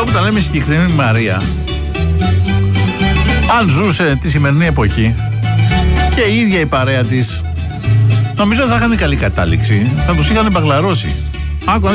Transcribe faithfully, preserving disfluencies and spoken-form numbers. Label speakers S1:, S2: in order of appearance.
S1: εδώ που τα λέμε συγκεκριμένη Μαρία, αν ζούσε τη σημερινή εποχή και η ίδια η παρέα της, νομίζω θα είχαν καλή κατάληξη. Θα τους είχαν μπαγλαρώσει. Άκου